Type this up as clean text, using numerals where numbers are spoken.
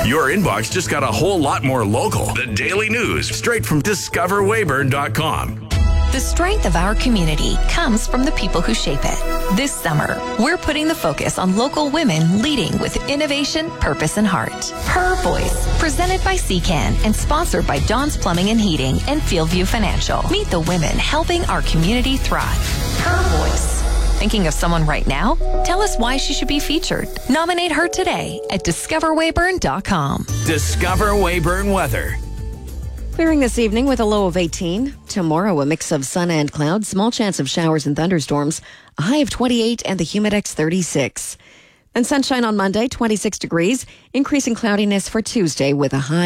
Your inbox just got a whole lot more local. The Daily News, straight from discoverweyburn.com. The strength of our community comes from the people who shape it. This summer, we're putting the focus on local women leading with innovation, purpose, and heart. Her Voice, presented by CCAN and sponsored by Dawn's Plumbing and Heating and Fieldview Financial. Meet the women helping our community thrive. Her Voice. Thinking of someone right now? Tell us why she should be featured. Nominate her today at discoverweyburn.com. Discover Weyburn Weather. Clearing this evening with a low of 18. Tomorrow, a mix of sun and clouds, small chance of showers and thunderstorms, a high of 28 and the humidex 36. And sunshine on Monday, 26 degrees, increasing cloudiness for Tuesday with a high